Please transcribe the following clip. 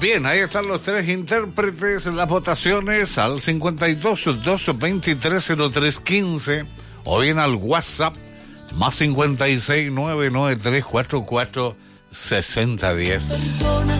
Bien, ahí están los tres intérpretes en las votaciones al 52-223-0315 o bien al WhatsApp más 56-993-44-6010.